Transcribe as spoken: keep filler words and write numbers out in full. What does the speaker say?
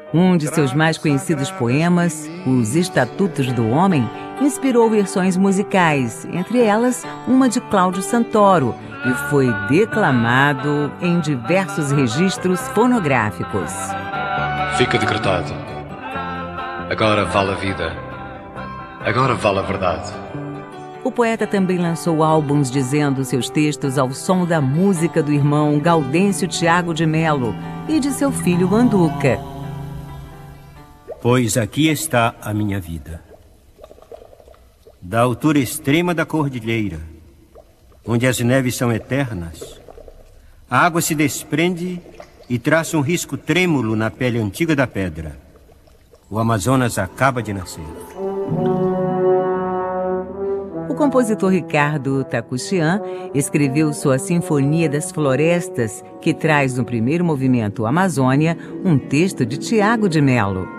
Um de seus mais conhecidos poemas, Os Estatutos do Homem, inspirou versões musicais, entre elas uma de Cláudio Santoro, e foi declamado em diversos registros fonográficos. Fica decretado. Agora vale a vida. Agora vale a verdade. O poeta também lançou álbuns dizendo seus textos ao som da música do irmão Gaudêncio Tiago de Melo e de seu filho Manduca. Pois aqui está a minha vida. Da altura extrema da cordilheira, onde as neves são eternas, a água se desprende e traça um risco trêmulo na pele antiga da pedra. O Amazonas acaba de nascer. O compositor Ricardo Takuchian escreveu sua Sinfonia das Florestas, que traz no primeiro movimento Amazônia um texto de Tiago de Melo.